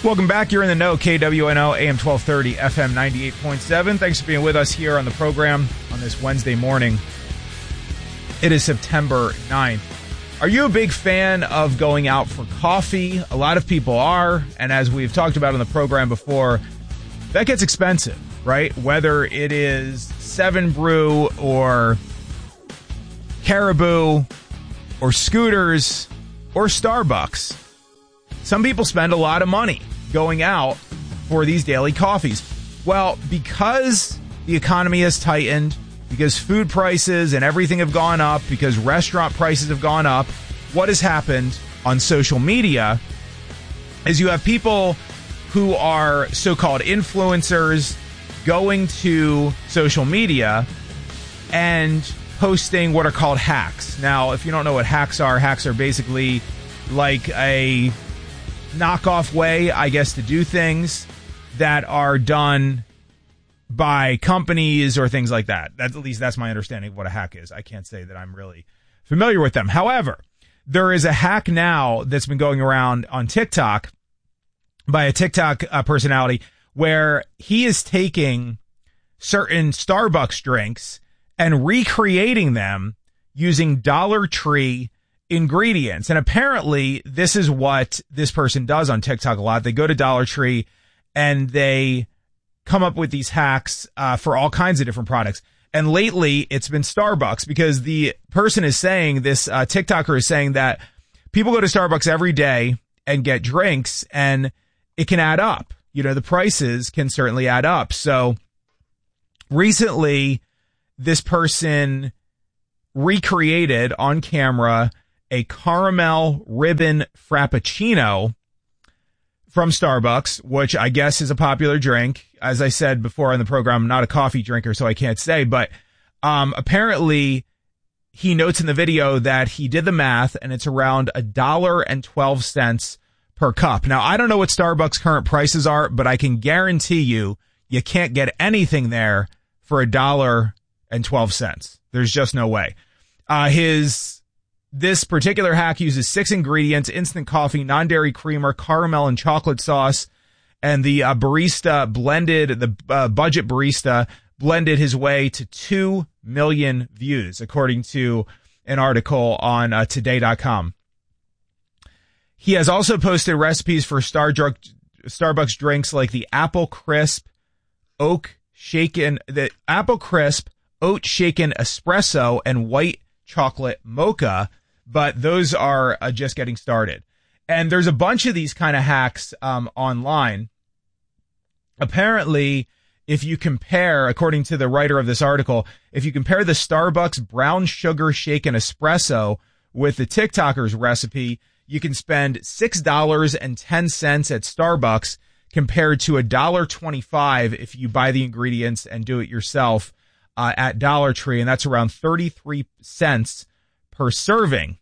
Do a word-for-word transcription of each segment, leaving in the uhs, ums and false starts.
Welcome back. You're in the know. K W N O, A M twelve thirty, F M ninety-eight point seven. Thanks for being with us here on the program on this Wednesday morning. It is September ninth. Are you a big fan of going out for coffee? A lot of people are. And as we've talked about on the program before, that gets expensive, right? Whether it is Seven Brew or Caribou or Scooters or Starbucks. Some people spend a lot of money going out for these daily coffees. Well, because the economy has tightened, because food prices and everything have gone up, because restaurant prices have gone up, what has happened on social media is you have people who are so-called influencers going to social media and posting what are called hacks. Now, if you don't know what hacks are, hacks are basically like a knockoff way, I guess, to do things that are done by companies or things like that. That at least that's my understanding of what a hack is. I can't say that I'm really familiar with them. However, there is a hack now that's been going around on TikTok by a TikTok uh, personality where he is taking certain Starbucks drinks and recreating them using Dollar Tree ingredients. And apparently this is what this person does on TikTok a lot. They go to Dollar Tree and they come up with these hacks uh, for all kinds of different products. And lately it's been Starbucks, because the person is saying, this uh, TikToker is saying that people go to Starbucks every day and get drinks, and it can add up. You know, the prices can certainly add up. So recently this person recreated on camera a caramel ribbon frappuccino from Starbucks, which I guess is a popular drink. As I said before on the program, I'm not a coffee drinker, so I can't say, but um, apparently he notes in the video that he did the math and it's around a dollar and twelve cents per cup. Now, I don't know what Starbucks current prices are, but I can guarantee you, you can't get anything there for a dollar and twelve cents. There's just no way. Uh, his This particular hack uses six ingredients: instant coffee, non-dairy creamer, caramel and chocolate sauce, and the uh, barista blended, the uh, budget barista blended his way to two million views, according to an article on uh, today dot com. He has also posted recipes for Star drug, Starbucks drinks like the Apple Crisp Oak Shaken, the Apple Crisp Oat Shaken Espresso and White Chocolate Mocha. But those are uh, just getting started. And there's a bunch of these kind of hacks um, online. Apparently, if you compare, according to the writer of this article, if you compare the Starbucks brown sugar shaken espresso with the TikToker's recipe, you can spend six dollars and ten cents at Starbucks compared to one dollar and twenty-five cents if you buy the ingredients and do it yourself uh, at Dollar Tree. And that's around thirty-three cents per serving.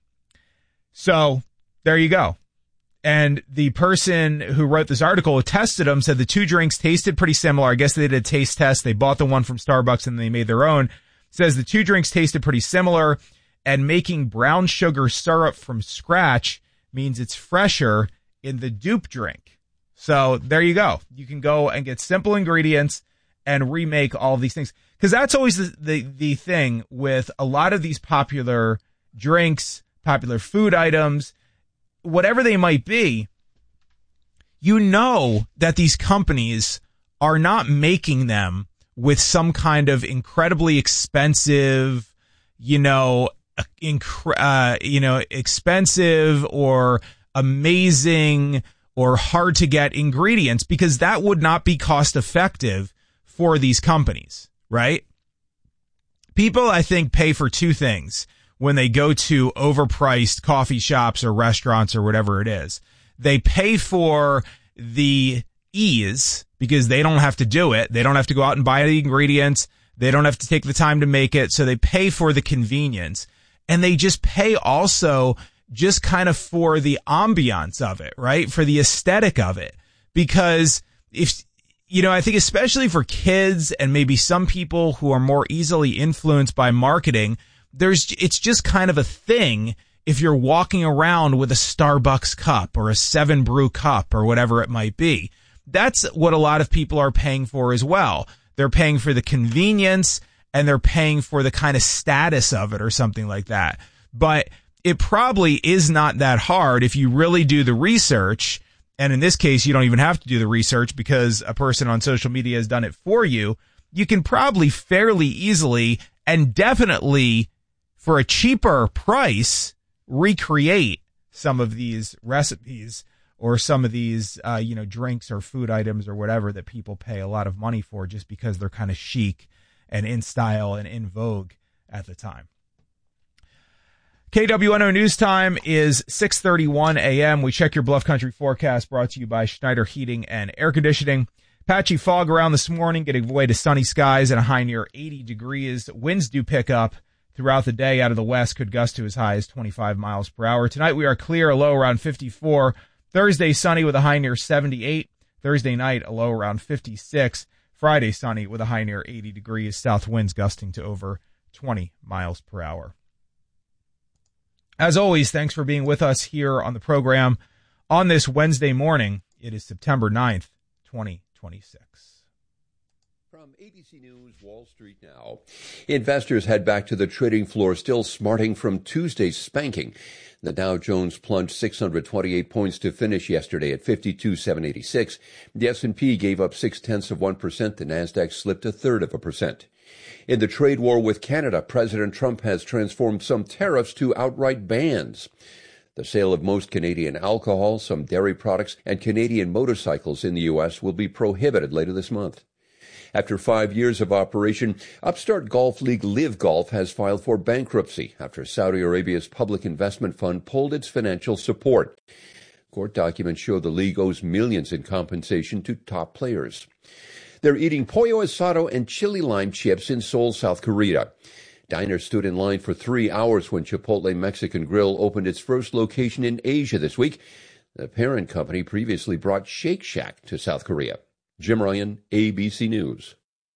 So there you go. And the person who wrote this article, who tested them, said the two drinks tasted pretty similar. I guess they did a taste test. They bought the one from Starbucks and they made their own. Says the two drinks tasted pretty similar, and making brown sugar syrup from scratch means it's fresher in the dupe drink. So there you go. You can go and get simple ingredients and remake all of these things. Because that's always the, the, the thing with a lot of these popular drinks, popular food items, whatever they might be. You know that these companies are not making them with some kind of incredibly expensive, you know, inc- uh, you know, expensive or amazing or hard to get ingredients, because that would not be cost effective for these companies, right? People, I think, pay for two things when they go to overpriced coffee shops or restaurants or whatever it is. They pay for the ease because they don't have to do it. They don't have to go out and buy the ingredients. They don't have to take the time to make it. So they pay for the convenience, and they just pay also just kind of for the ambiance of it, right? For the aesthetic of it. Because if, you know, I think especially for kids and maybe some people who are more easily influenced by marketing, there's, it's just kind of a thing if you're walking around with a Starbucks cup or a Seven Brew cup or whatever it might be. That's what a lot of people are paying for as well. They're paying for the convenience and they're paying for the kind of status of it or something like that. But it probably is not that hard if you really do the research. And in this case, you don't even have to do the research because a person on social media has done it for you. You can probably fairly easily and definitely for a cheaper price recreate some of these recipes or some of these, uh, you know, drinks or food items or whatever that people pay a lot of money for just because they're kind of chic and in style and in vogue at the time. K W N O News Time is six thirty-one a.m. We check your Bluff Country forecast brought to you by Schneider Heating and Air Conditioning. Patchy fog around this morning, getting away to sunny skies and a high near eighty degrees. Winds do pick up throughout the day out of the west, could gust to as high as twenty-five miles per hour. Tonight we are clear, a low around fifty-four. Thursday sunny with a high near seventy-eight. Thursday night a low around fifty-six. Friday sunny with a high near eighty degrees. South winds gusting to over twenty miles per hour. As always, thanks for being with us here on the program on this Wednesday morning. It is September ninth, twenty twenty-six. From A B C News, Wall Street now. Investors head back to the trading floor, still smarting from Tuesday's spanking. The Dow Jones plunged six hundred twenty-eight points to finish yesterday at fifty-two thousand seven hundred eighty-six. The S and P gave up six-tenths of one percent. The Nasdaq slipped a third of a percent. In the trade war with Canada, President Trump has transformed some tariffs to outright bans. The sale of most Canadian alcohol, some dairy products, and Canadian motorcycles in the U S will be prohibited later this month. After five years of operation, upstart golf league Live Golf has filed for bankruptcy after Saudi Arabia's public investment fund pulled its financial support. Court documents show the league owes millions in compensation to top players. They're eating pollo asado and chili lime chips in Seoul, South Korea. Diners stood in line for three hours when Chipotle Mexican Grill opened its first location in Asia this week. The parent company previously brought Shake Shack to South Korea. Jim Ryan, A B C News.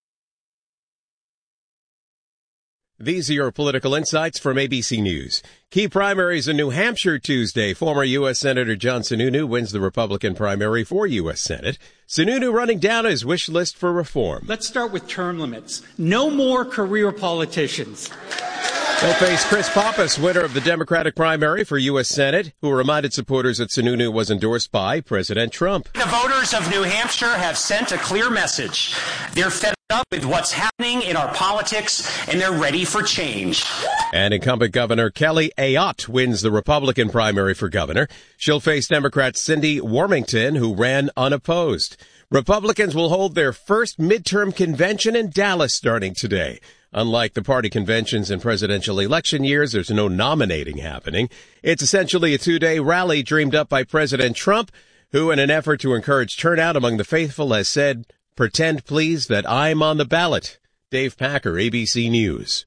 These are your political insights from A B C News. Key primaries in New Hampshire Tuesday. Former U S Senator John Sununu wins the Republican primary for U S Senate. Sununu running down his wish list for reform. Let's start with term limits. No more career politicians. He'll face Chris Pappas, winner of the Democratic primary for U S Senate, who reminded supporters that Sununu was endorsed by President Trump. The voters of New Hampshire have sent a clear message. They're fed up with what's happening in our politics, and they're ready for change. And incumbent Governor Kelly Ayotte wins the Republican primary for governor. She'll face Democrat Cindy Warmington, who ran unopposed. Republicans will hold their first midterm convention in Dallas starting today. Unlike the party conventions in presidential election years, there's no nominating happening. It's essentially a two-day rally dreamed up by President Trump, who, in an effort to encourage turnout among the faithful, has said, "Pretend, please, that I'm on the ballot." Dave Packer, A B C News.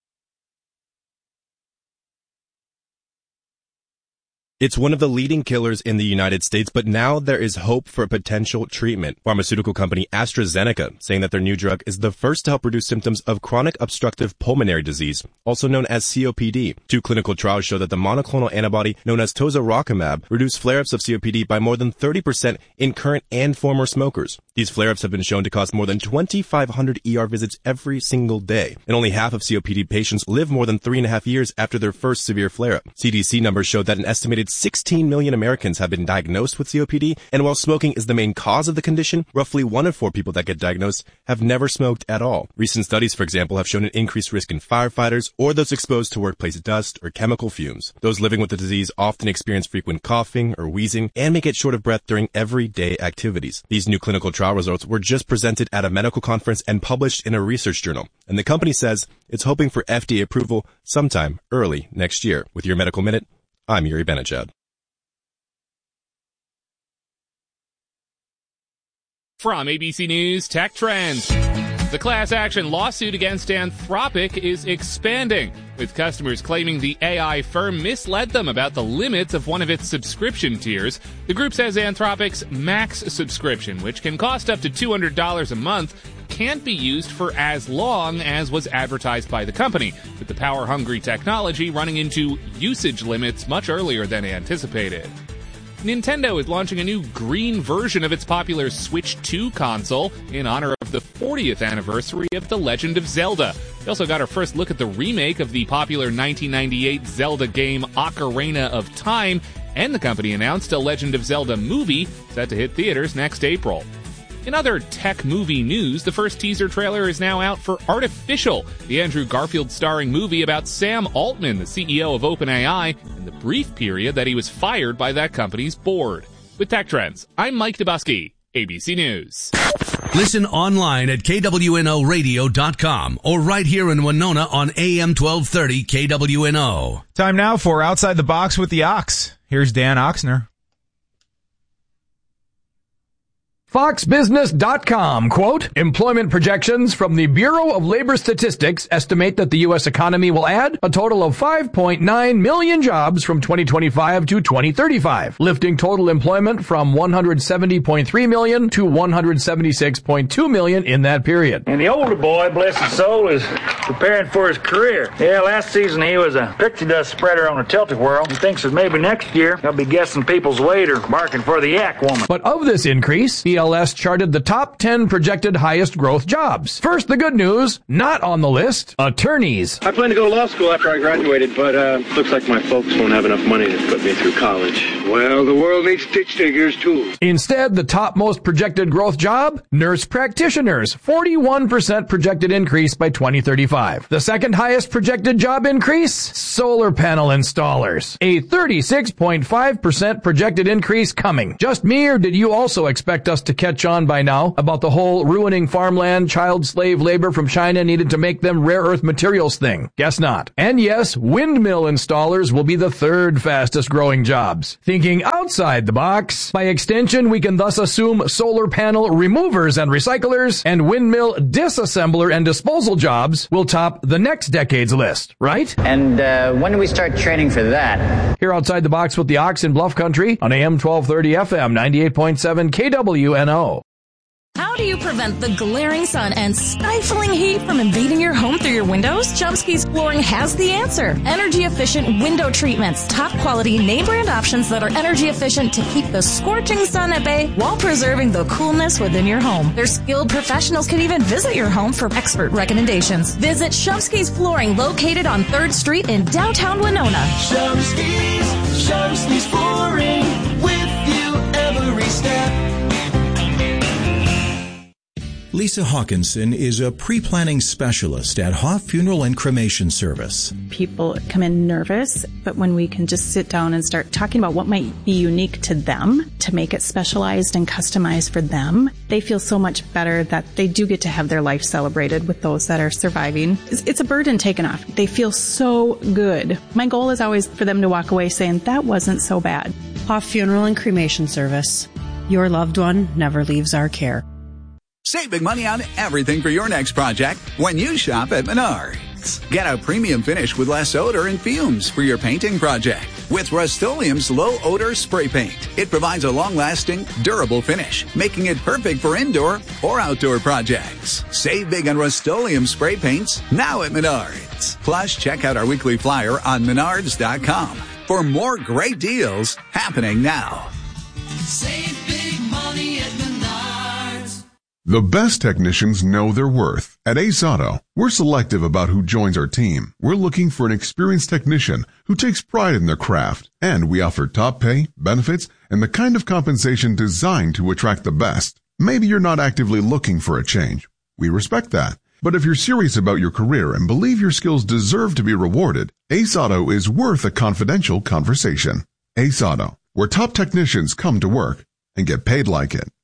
It's one of the leading killers in the United States, but now there is hope for a potential treatment. Pharmaceutical company AstraZeneca saying that their new drug is the first to help reduce symptoms of chronic obstructive pulmonary disease, also known as C O P D. Two clinical trials show that the monoclonal antibody known as tozorakimab reduced flare-ups of C O P D by more than thirty percent in current and former smokers. These flare-ups have been shown to cause more than twenty-five hundred E R visits every single day, and only half of C O P D patients live more than three and a half years after their first severe flare-up. C D C numbers show that an estimated sixteen million Americans have been diagnosed with C O P D, and while smoking is the main cause of the condition, roughly one in four people that get diagnosed have never smoked at all. Recent studies, for example, have shown an increased risk in firefighters or those exposed to workplace dust or chemical fumes. Those living with the disease often experience frequent coughing or wheezing and may get short of breath during everyday activities. These new clinical trial results were just presented at a medical conference and published in a research journal, and the company says it's hoping for F D A approval sometime early next year. With your Medical Minute, I'm Yuri Benajad. From A B C News Tech Trends. The class action lawsuit against Anthropic is expanding, with customers claiming the A I firm misled them about the limits of one of its subscription tiers. The group says Anthropic's Max subscription, which can cost up to two hundred dollars a month, can't be used for as long as was advertised by the company, with the power-hungry technology running into usage limits much earlier than anticipated. Nintendo is launching a new green version of its popular Switch two console in honor of the fortieth anniversary of The Legend of Zelda. We also got our first look at the remake of the popular nineteen ninety-eight Zelda game Ocarina of Time, and the company announced a Legend of Zelda movie set to hit theaters next April. In other tech movie news, the first teaser trailer is now out for Artificial, the Andrew Garfield starring movie about Sam Altman, the C E O of OpenAI, and the brief period that he was fired by that company's board. With Tech Trends, I'm Mike Dubusky, A B C News. Listen online at K W N O radio dot com or right here in Winona on A M twelve thirty K W N O. Time now for Outside the Box with the Ox. Here's Dan Oxner. Fox Business dot com, quote, employment projections from the Bureau of Labor Statistics estimate that the U S economy will add a total of five point nine million jobs from twenty twenty-five to twenty thirty-five, lifting total employment from one hundred seventy point three million to one hundred seventy-six point two million in that period. And the older boy, bless his soul, is preparing for his career. Yeah, last season he was a pixie dust spreader on a tilt-a-whirl. He thinks that maybe next year he'll be guessing people's weight or barking for the yak woman. But of this increase, B L S charted the top ten projected highest growth jobs. First, the good news, not on the list, attorneys. I plan to go to law school after I graduated, but uh, looks like my folks won't have enough money to put me through college. Well, the world needs stitch figures too. Instead, the top most projected growth job, nurse practitioners, forty-one percent projected increase by twenty thirty-five. The second highest projected job increase, solar panel installers, a thirty-six point five percent projected increase coming. Just me, or did you also expect us to catch on by now about the whole ruining farmland, child slave labor from China needed to make them rare earth materials thing? Guess not. And yes, windmill installers will be the third fastest growing jobs. Thinking outside the box, by extension, we can thus assume solar panel removers and recyclers and windmill disassembler and disposal jobs will top the next decade's list, right? And uh, when do we start training for that? Here outside the box with the Ox in Bluff Country on A M twelve thirty F M ninety-eight point seven K W N O. How do you prevent the glaring sun and stifling heat from invading your home through your windows? Chomsky's Flooring has the answer. Energy-efficient window treatments. Top-quality name-brand options that are energy-efficient to keep the scorching sun at bay while preserving the coolness within your home. Their skilled professionals can even visit your home for expert recommendations. Visit Chomsky's Flooring, located on third Street in downtown Winona. Chomsky's, Chomsky's Flooring, with you every step. Lisa Hawkinson is a pre-planning specialist at Hoff Funeral and Cremation Service. People come in nervous, but when we can just sit down and start talking about what might be unique to them to make it specialized and customized for them, they feel so much better that they do get to have their life celebrated with those that are surviving. It's a burden taken off. They feel so good. My goal is always for them to walk away saying, that wasn't so bad. Hoff Funeral and Cremation Service. Your loved one never leaves our care. Save big money on everything for your next project when you shop at Menards. Get a premium finish with less odor and fumes for your painting project with Rust-Oleum's low odor spray paint. It provides a long-lasting, durable finish, making it perfect for indoor or outdoor projects. Save big on Rust-Oleum spray paints now at Menards. Plus, check out our weekly flyer on Menards dot com for more great deals happening now. Save big money at Menards. The best technicians know their worth. At Ace Auto, we're selective about who joins our team. We're looking for an experienced technician who takes pride in their craft. And we offer top pay, benefits, and the kind of compensation designed to attract the best. Maybe you're not actively looking for a change. We respect that. But if you're serious about your career and believe your skills deserve to be rewarded, Ace Auto is worth a confidential conversation. Ace Auto, where top technicians come to work and get paid like it.